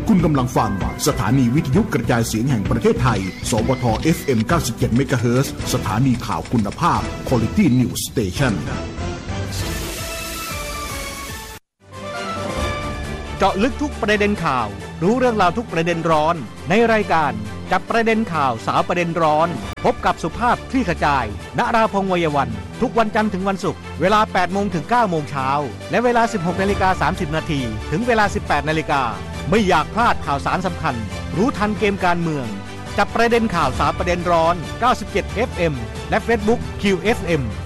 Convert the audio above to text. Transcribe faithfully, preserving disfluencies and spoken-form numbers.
คุณกำลังฟังสถานีวิทยุกระจายเสียงแห่งประเทศไทยสวท เอฟ เอ็ม เก้าสิบเจ็ด เมกะเฮิรตซ์ สถานีข่าวคุณภาพ Quality News Station เจาะลึกทุกประเด็นข่าวรู้เรื่องราวทุกประเด็นร้อนในรายการจับประเด็นข่าวสาวประเด็นร้อนพบกับสุภาพคลี่ขจายณราพงษ์ วัยวันทุกวันจันทร์ถึงวันศุกร์เวลา แปดโมง ถึง เก้าโมง เช้าและเวลา สิบหกนาฬิกาสามสิบนาทีถึงเวลา สิบแปดนาฬิกาไม่อยากพลาดข่าวสารสำคัญรู้ทันเกมการเมืองจับประเด็นข่าวสาวประเด็นร้อน เก้าสิบเจ็ด เอฟ เอ็ม และ Facebook คิว เอฟ เอ็ม